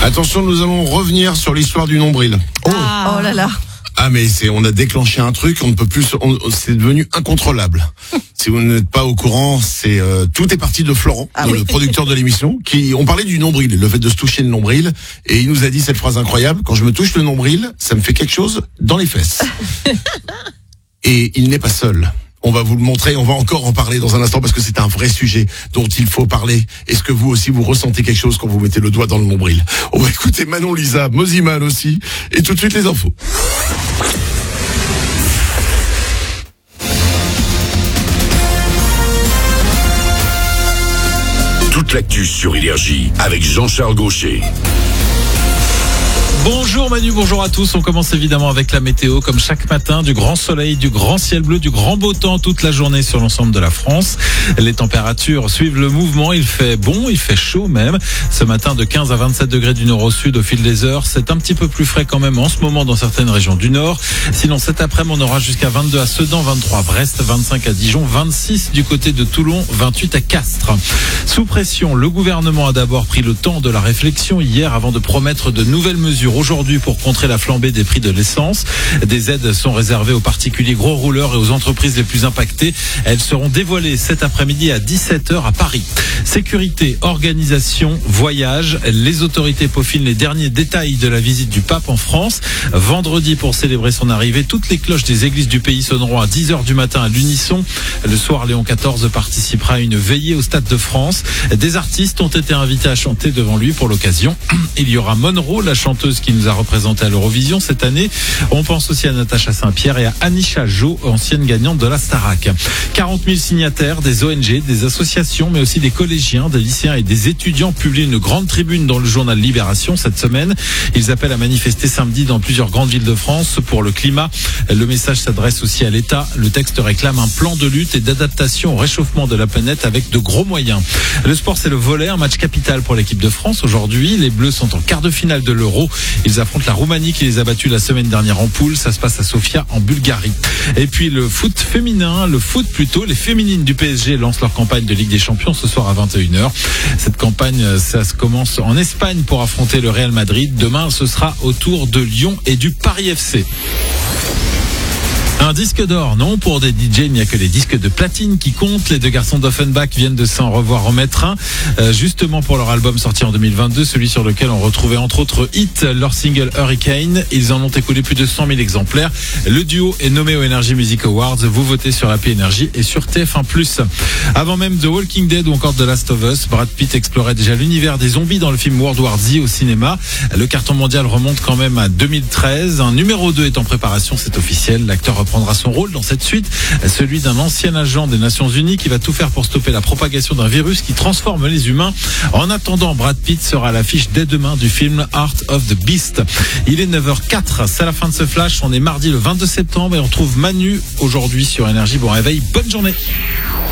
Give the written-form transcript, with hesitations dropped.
Attention, nous allons revenir sur l'histoire du nombril. Oh là là. Ah mais on a déclenché un truc, on ne peut plus, c'est devenu incontrôlable. Si vous n'êtes pas au courant, tout est parti de Florent, le producteur de l'émission, on parlait du nombril, le fait de se toucher le nombril, et il nous a dit cette phrase incroyable: quand je me touche le nombril, ça me fait quelque chose dans les fesses. Et il n'est pas seul. On va vous le montrer, on va encore en parler dans un instant parce que c'est un vrai sujet dont il faut parler. Est-ce que vous aussi vous ressentez quelque chose quand vous mettez le doigt dans le nombril? On va écouter Manon Lisa, Moziman aussi, et tout de suite les infos. Toute l'actu sur Énergie avec Jean-Charles Gaucher. Bonjour Manu, bonjour à tous. On commence évidemment avec la météo, comme chaque matin, du grand soleil, du grand ciel bleu, du grand beau temps toute la journée sur l'ensemble de la France. Les températures suivent le mouvement, il fait bon, il fait chaud même. Ce matin de 15 à 27 degrés du nord au sud au fil des heures. C'est un petit peu plus frais quand même en ce moment dans certaines régions du nord. Sinon cet après-midi on aura jusqu'à 22 à Sedan, 23 à Brest, 25 à Dijon, 26 du côté de Toulon, 28 à Castres. Sous pression, le gouvernement a d'abord pris le temps de la réflexion hier avant de promettre de nouvelles mesures aujourd'hui pour contrer la flambée des prix de l'essence. Des aides sont réservées aux particuliers gros rouleurs et aux entreprises les plus impactées. Elles seront dévoilées cet après-midi à 17h à Paris. Sécurité, organisation, voyage. Les autorités peaufinent les derniers détails de la visite du pape en France. Vendredi, pour célébrer son arrivée, toutes les cloches des églises du pays sonneront à 10h du matin à l'unisson. Le soir, Léon XIV participera à une veillée au Stade de France. Des artistes ont été invités à chanter devant lui pour l'occasion. Il y aura Monroe, la chanteuse qui nous a représenté à l'Eurovision cette année. On pense aussi à Natacha Saint-Pierre et à Anisha Jo, ancienne gagnante de la Starac. 40 000 signataires, des ONG, des associations, mais aussi des collégiens, des lycéens et des étudiants publient une grande tribune dans le journal Libération cette semaine. Ils appellent à manifester samedi dans plusieurs grandes villes de France pour le climat. Le message s'adresse aussi à l'État. Le texte réclame un plan de lutte et d'adaptation au réchauffement de la planète avec de gros moyens. Le sport, c'est le volley, un match capital pour l'équipe de France aujourd'hui. Les Bleus sont en quart de finale de l'Euro. Ils affrontent la Roumanie qui les a battus la semaine dernière en poule. Ça se passe à Sofia en Bulgarie. Et puis le foot féminin, les féminines du PSG lancent leur campagne de Ligue des Champions ce soir à 21h. Cette campagne, ça se commence en Espagne pour affronter le Real Madrid. Demain, ce sera au tour de Lyon et du Paris FC. Un disque d'or, non, pour des DJ, il n'y a que les disques de platine qui comptent. Les deux garçons d'Offenbach viennent de s'en remettre un, justement pour leur album sorti en 2022, celui sur lequel on retrouvait entre autres hits leur single Hurricane. Ils en ont écoulé plus de 100 000 exemplaires. Le duo est nommé aux Energy Music Awards. Vous votez sur Happy Energy et sur TF1+. Avant même The Walking Dead ou encore The Last of Us, Brad Pitt explorait déjà l'univers des zombies dans le film World War Z au cinéma. Le carton mondial remonte quand même à 2013. Un numéro 2 est en préparation, c'est officiel. L'acteur reprendra son rôle dans cette suite, celui d'un ancien agent des Nations Unies qui va tout faire pour stopper la propagation d'un virus qui transforme les humains. En attendant, Brad Pitt sera à l'affiche dès demain du film Art of the Beast. Il est 9h04, c'est la fin de ce flash. On est mardi le 22 septembre et on retrouve Manu aujourd'hui sur Énergie. Bon réveil, bonne journée.